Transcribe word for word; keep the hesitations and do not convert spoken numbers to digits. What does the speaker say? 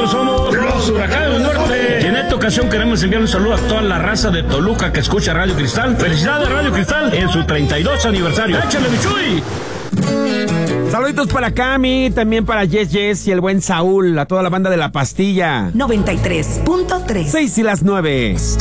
nosotros somos los Huracanes del Norte. Y en esta ocasión queremos enviar un saludo a toda la raza de Toluca que escucha Radio Cristal. Felicidades Radio Cristal en su treinta y dos aniversario. ¡Échale, Michuy! Saluditos para Cami, también para Yes Yes y el buen Saúl, a toda la banda de La Pastilla. noventa y tres punto tres. Seis y las nueve.